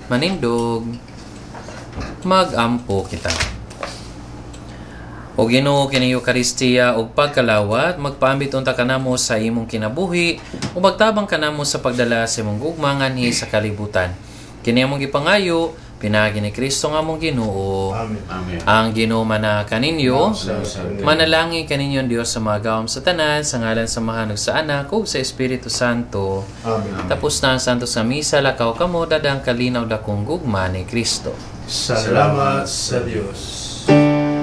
manindog, magampo kita. O Ginoo kini Eucharistia ug pagkalawat, magpaambit unta kanamo sa imong kinabuhi ug magtabang kanamo sa pagdala sa imong gugma nganhi sa kalibutan. Kini among gipangayo pinagi ni Kristo nga among Ginoo. Amen. Amen. Ang Ginoo man kaninyo, manalangin kaninyo ang Dios sa magawam sa tanan, sa ngalan sa Mahanog sa Anak ug sa Espiritu Santo. Amen. Tapos na ang santo sa misa, lakaw kamo dadang kalinaw dakong gugma ni Kristo. Salamat sa Diyos.